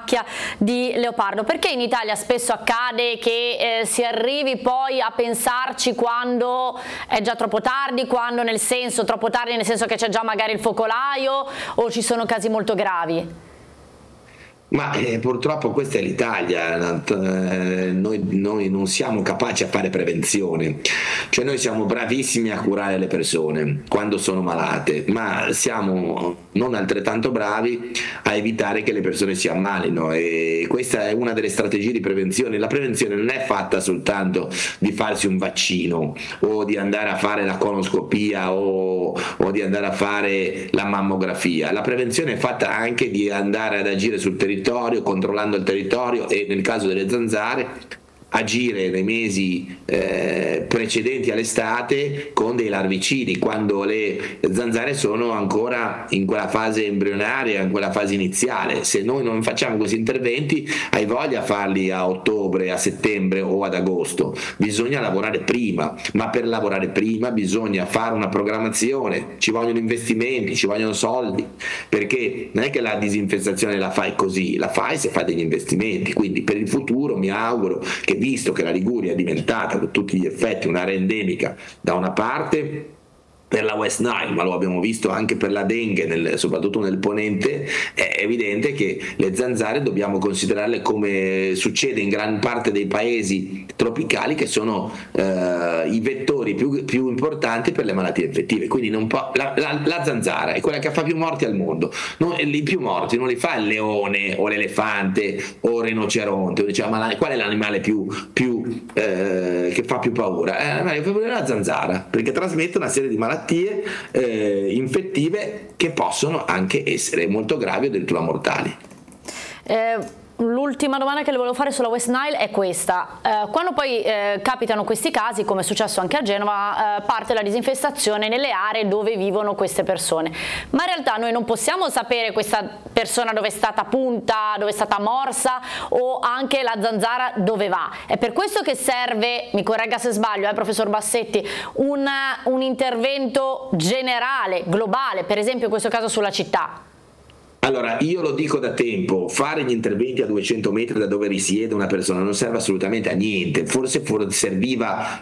macchia di leopardo. Perché in Italia spesso accade che si arrivi poi a pensarci quando è già troppo tardi, quando troppo tardi nel senso che c'è già magari il focolaio o ci sono casi molto gravi? Ma purtroppo questa è l'Italia, noi non siamo capaci a fare prevenzione, cioè noi siamo bravissimi a curare le persone quando sono malate, ma siamo non altrettanto bravi a evitare che le persone si ammalino, e questa è una delle strategie di prevenzione. La prevenzione non è fatta soltanto di farsi un vaccino o di andare a fare la colonoscopia o di andare a fare la mammografia, la prevenzione è fatta anche di andare ad agire sul territorio, controllando il territorio, e nel caso delle zanzare agire nei mesi precedenti all'estate con dei larvicidi, quando le zanzare sono ancora in quella fase embrionaria, in quella fase iniziale. Se noi non facciamo questi interventi, hai voglia a farli a ottobre, a settembre o ad agosto. Bisogna lavorare prima, ma per lavorare prima bisogna fare una programmazione, ci vogliono investimenti, ci vogliono soldi, perché non è che la disinfestazione la fai così, la fai se fai degli investimenti. Quindi per il futuro mi auguro che, visto che la Liguria è diventata a tutti gli effetti un'area endemica da una parte per la West Nile, ma lo abbiamo visto anche per la dengue, soprattutto nel ponente, è evidente che le zanzare dobbiamo considerarle, come succede in gran parte dei paesi tropicali, che sono i vettori più importanti per le malattie infettive. Quindi la zanzara è quella che fa più morti al mondo. I più morti non li fa il leone o l'elefante o il rinoceronte, diciamo, ma qual è l'animale che fa più paura? L'animale che fa paura è la zanzara, perché trasmette una serie di malattie infettive che possono anche essere molto gravi o addirittura mortali. L'ultima domanda che le volevo fare sulla West Nile è questa: quando poi capitano questi casi, come è successo anche a Genova, parte la disinfestazione nelle aree dove vivono queste persone, ma in realtà noi non possiamo sapere questa persona dove è stata punta, dove è stata morsa, o anche la zanzara dove va. È per questo che serve, mi corregga se sbaglio, professor Bassetti, un intervento generale, globale, per esempio in questo caso sulla città. Allora, io lo dico da tempo, fare gli interventi a 200 metri da dove risiede una persona non serve assolutamente a niente. Forse serviva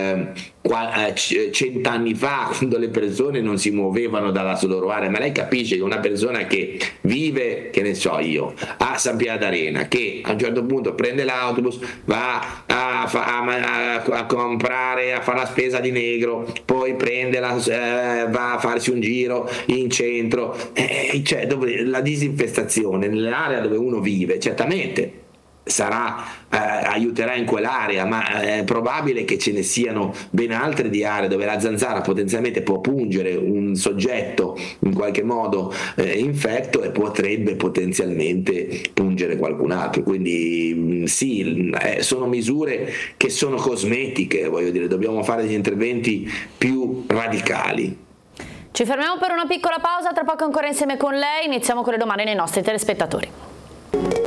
100 anni fa, quando le persone non si muovevano dalla loro area, ma lei capisce che una persona che vive, che ne so io, a San Pier d'Arena, che a un certo punto prende l'autobus, va a comprare, a fare la spesa di Negro, poi va a farsi un giro in centro, cioè dove la disinfestazione nell'area dove uno vive certamente aiuterà in quell'area, ma è probabile che ce ne siano ben altre di aree dove la zanzara potenzialmente può pungere un soggetto in qualche modo infetto, e potrebbe potenzialmente pungere qualcun altro. Quindi sì, sono misure che sono cosmetiche, voglio dire, dobbiamo fare degli interventi più radicali. Ci fermiamo per una piccola pausa, tra poco ancora insieme con lei iniziamo con le domande dei nostri telespettatori.